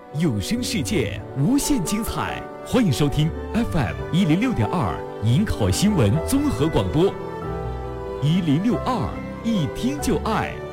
有声世界无限精彩，欢迎收听 FM106.2营口新闻综合广播，1062，一听就爱。